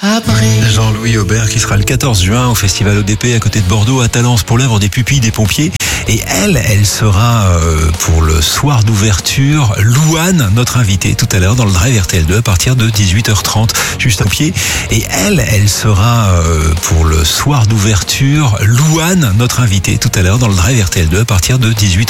Après. Jean-Louis Aubert qui sera le 14 juin au Festival ODP à côté de Bordeaux à Talence pour l'œuvre des pupilles des pompiers. Et elle sera pour le soir d'ouverture. Louane, notre invitée tout à l'heure dans le Drive RTL2 à partir de 18h30 juste à pied. Et elle sera pour le soir d'ouverture. Louane, notre invitée tout à l'heure dans le Drive RTL2 à partir de 18h30.